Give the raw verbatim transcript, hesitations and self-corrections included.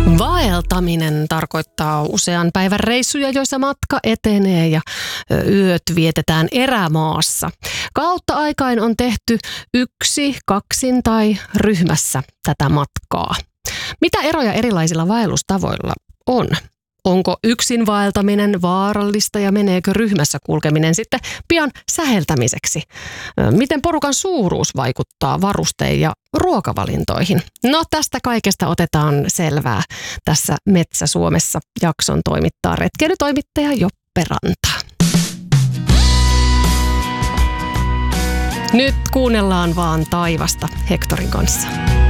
Vaeltaminen tarkoittaa usean päivän reissuja, joissa matka etenee ja yöt vietetään erämaassa. Kautta aikain on tehty yksi, kaksin tai ryhmässä tätä matkaa. Mitä eroja erilaisilla vaellustavoilla on? Onko yksin vaeltaminen vaarallista ja meneekö ryhmässä kulkeminen sitten pian säheltämiseksi? Miten porukan suuruus vaikuttaa varusteen ja ruokavalintoihin? No tästä kaikesta otetaan selvää tässä Metsä Suomessa. Jakson toimittaa retkeilytoimittaja Joppe Ranta. Nyt kuunnellaan vaan taivasta Hectorin kanssa.